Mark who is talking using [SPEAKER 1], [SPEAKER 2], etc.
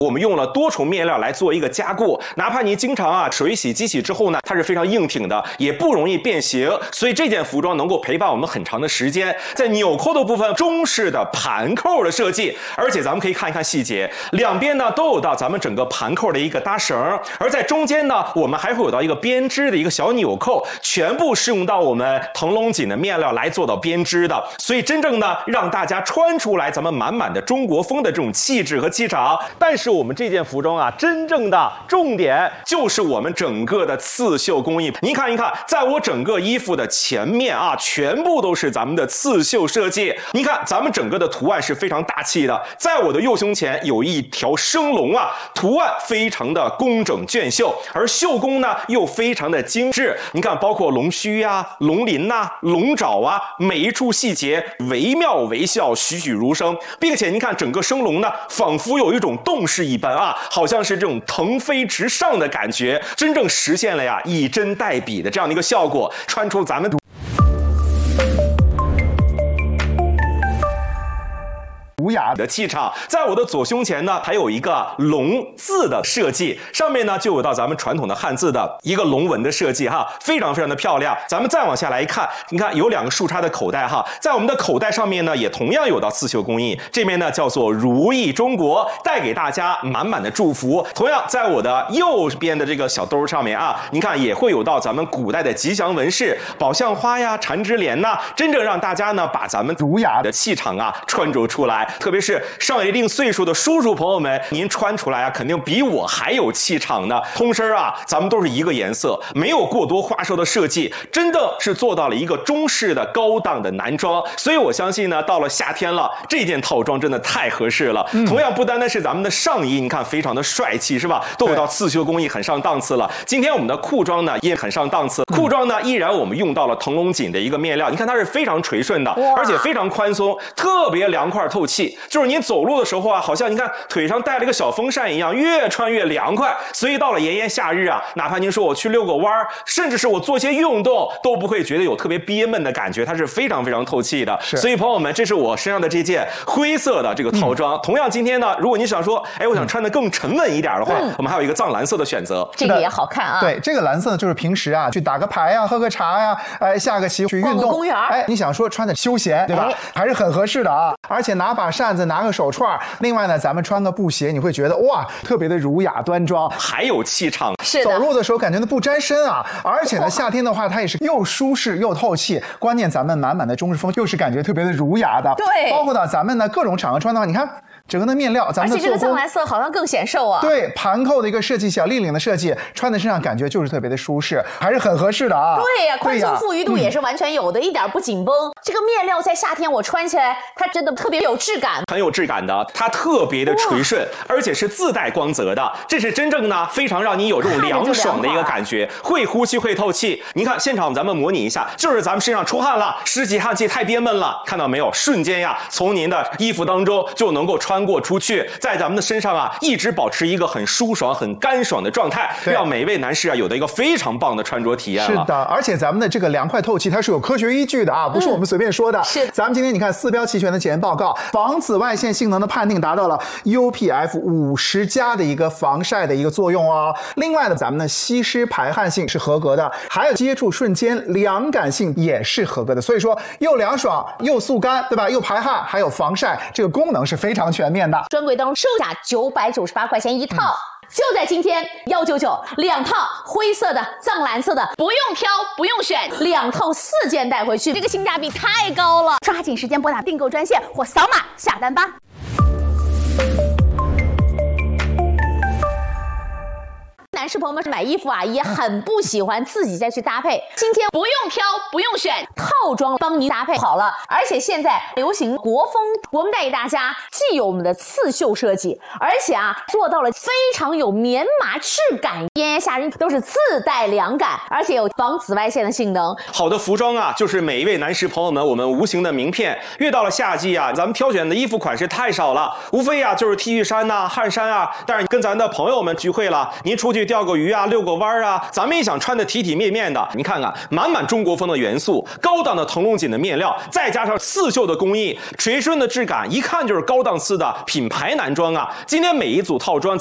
[SPEAKER 1] 我们用了多重面料来做一个加固，哪怕你经常水洗机洗之后呢，它是非常硬挺的，也不容易变形，所以这件服装能够陪伴我们很长的时间。在纽扣的部分，中式的盘扣的设计，而且咱们可以看一看细节，两边呢都有到咱们整个盘扣的一个搭绳，而在中间呢，我们还会有到一个编织的一个小纽扣，全部是用到我们腾龙锦的面料来做到编织的，所以真正呢让大家穿出来咱们满满的中国风的这种气质和气场。但是我们这件服装真正的重点就是我们整个的刺绣工艺。您看一看，在我整个衣服的前面全部都是咱们的刺绣设计。您看咱们整个的图案是非常大气的，在我的右胸前有一条生龙图案非常的工整隽秀，而绣工呢又非常的精致。您看，包括龙须龙鳞龙爪每一处细节惟妙惟肖，栩栩如生，并且您看整个生龙呢，仿佛有一种动势一般好像是这种腾飞直上的感觉，真正实现了以针代笔的这样的一个效果，穿出咱们儒雅的气场。在我的左胸前呢，还有一个龙字的设计，上面呢就有到咱们传统的汉字的一个龙纹的设计非常非常的漂亮。咱们再往下来一看，你看有两个竖插的口袋在我们的口袋上面呢，也同样有到刺绣工艺，这边呢叫做如意中国，带给大家满满的祝福。同样在我的右边的这个小兜上面您看也会有到咱们古代的吉祥纹饰，宝相花缠枝莲真正让大家呢把咱们儒雅的气场穿着出来。特别是上一定岁数的叔叔朋友们，您穿出来肯定比我还有气场呢。通身咱们都是一个颜色，没有过多花哨的设计，真的是做到了一个中式的高档的男装。所以我相信呢，到了夏天了，这件套装真的太合适了。同样不单单是咱们的上衣，你看非常的帅气是吧，都有到刺绣工艺，很上档次了。今天我们的裤装呢也很上档次，裤装呢依然我们用到了腾龙锦的一个面料，你看它是非常垂顺的，而且非常宽松，特别凉快透气。就是您走路的时候好像你看腿上带了一个小风扇一样，越穿越凉快。所以到了炎炎夏日哪怕您说我去遛个弯，甚至是我做些运动，都不会觉得有特别憋闷的感觉，它是非常非常透气的。所以朋友们，这是我身上的这件灰色的这个套装。同样今天呢，如果你想说我想穿得更沉稳一点的话，我们还有一个藏蓝色的选择，
[SPEAKER 2] 这个也好看
[SPEAKER 3] 对，这个蓝色呢就是平时去打个牌喝个茶下个棋去运动，
[SPEAKER 2] 逛个公园
[SPEAKER 3] 你想说穿的休闲对吧，还是很合适的而且拿把扇子，拿个手串，另外呢咱们穿个布鞋，你会觉得哇特别的儒雅端庄，
[SPEAKER 1] 还有气场。
[SPEAKER 2] 是的，
[SPEAKER 3] 走路的时候感觉不沾身而且呢夏天的话它也是又舒适又透气，关键咱们满满的中式风又是感觉特别的儒雅的。
[SPEAKER 2] 对，
[SPEAKER 3] 包括到咱们呢各种场合穿的话，你看整个的面料，咱们的做工，
[SPEAKER 2] 而且这个藏蓝色好像更显瘦
[SPEAKER 3] 对，盘扣的一个设计，小立领的设计，穿在身上感觉就是特别的舒适，还是很合适的
[SPEAKER 2] 对呀，宽松富裕度也是完全有的，一点不紧绷。这个面料在夏天我穿起来，它真的特别有质感，
[SPEAKER 1] 很有质感的，它特别的垂顺，而且是自带光泽的，这是真正呢非常让你有这种凉爽的一个感觉，会呼吸会透气。您看现场咱们模拟一下，就是咱们身上出汗了，湿气汗气太憋闷了，看到没有，瞬间从您的衣服当中就能够穿过出去，在咱们的身上一直保持一个很舒爽很干爽的状态，让每一位男士有的一个非常棒的穿着体验了。
[SPEAKER 3] 是的，而且咱们的这个凉快透气它是有科学依据的不是我们随便说的。
[SPEAKER 2] 是
[SPEAKER 3] 咱们今天你看4标齐全的检验报告，防紫外线性能的判定达到了 UPF50+ 的一个防晒的一个作用另外呢咱们的吸湿排汗性是合格的，还有接触瞬间凉感性也是合格的，所以说又凉爽又速干对吧，又排汗还有防晒，这个功能是非常全面的。
[SPEAKER 2] 专柜当中售价998块钱一套就在今天199，2套灰色的藏蓝色的，不用挑不用选，2套4件带回去，这个性价比太高了，抓紧时间拨打订购专线或扫码下单吧。男士朋友们买衣服也很不喜欢自己再去搭配，今天不用挑不用选，套装帮您搭配好了。而且现在流行国风，我们带给大家既有我们的刺绣设计，而且做到了非常有棉麻质感，炎炎夏日都是自带凉感，而且有防紫外线的性能。
[SPEAKER 1] 好的服装就是每一位男士朋友们我们无形的名片。越到了夏季咱们挑选的衣服款式太少了，无非就是 T 恤衫汗衫但是跟咱的朋友们聚会了，您出去钓个个鱼啊、遛个弯啊，咱们也想穿的体体面面的。你看看，满满中国风的元素，高档的腾龙锦的面料，再加上刺绣的工艺，垂顺的质感，一看就是高档次的品牌男装啊。今天每一组套装